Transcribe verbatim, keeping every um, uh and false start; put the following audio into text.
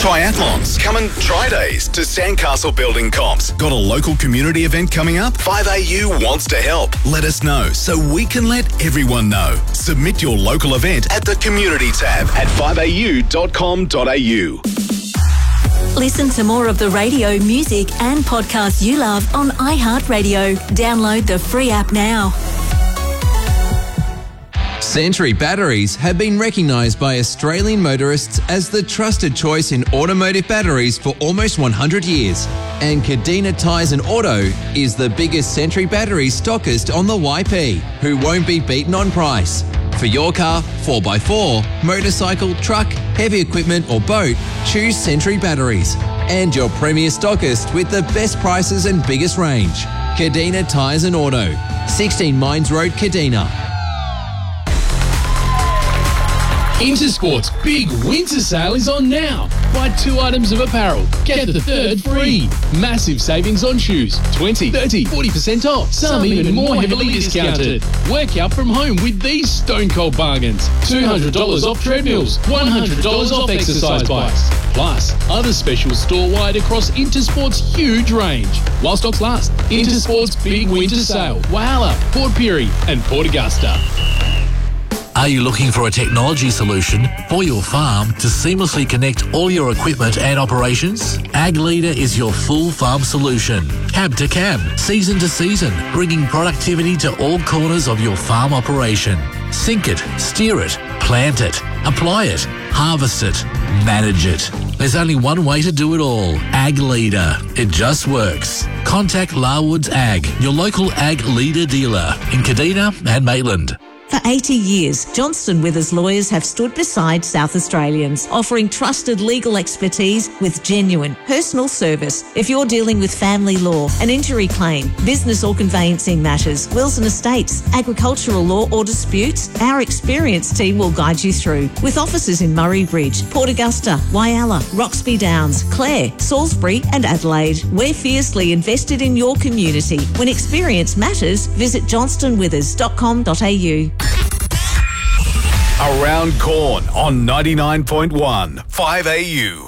Triathlons, come and try days to Sandcastle Building Comps. Got a local community event coming up? five A U wants to help. Let us know so we can let everyone know. Submit your local event at the community tab at five a u dot com dot a u. Listen to more of the radio, music and podcasts you love on iHeartRadio. Download the free app now. Sentry batteries have been recognised by Australian motorists as the trusted choice in automotive batteries for almost one hundred years. And Kadina Tyres and Auto is the biggest Sentry battery stockist on the Y P, who won't be beaten on price. For your car, four by four, motorcycle, truck, heavy equipment or boat, choose Sentry batteries. And your premier stockist with the best prices and biggest range. Kadina Tyres and Auto, sixteen Mines Road, Kadina. Intersport's big winter sale is on now. Buy two items of apparel, get the third free. Massive savings on shoes, twenty, thirty, forty percent off. Some even more heavily discounted. Work out from home with these stone cold bargains. two hundred dollars off treadmills, one hundred dollars off exercise bikes. Plus, other specials store-wide across Intersport's huge range. While stocks last, Intersport's big winter sale. Wowalla, Port Pirie and Port Augusta. Are you looking for a technology solution for your farm to seamlessly connect all your equipment and operations? Ag Leader is your full farm solution. Cab to cab, season to season, bringing productivity to all corners of your farm operation. Sync it, steer it, plant it, apply it, harvest it, manage it. There's only one way to do it all. Ag Leader. It just works. Contact Larwoods Ag, your local Ag Leader dealer in Kadina and Maitland. For eighty years, Johnston Withers lawyers have stood beside South Australians, offering trusted legal expertise with genuine personal service. If you're dealing with family law, an injury claim, business or conveyancing matters, wills and estates, agricultural law or disputes, our experienced team will guide you through. With offices in Murray Bridge, Port Augusta, Whyalla, Roxby Downs, Clare, Salisbury and Adelaide. We're fiercely invested in your community. When experience matters, visit johnston withers dot com dot a u. Around Corn on ninety-nine point one five A U.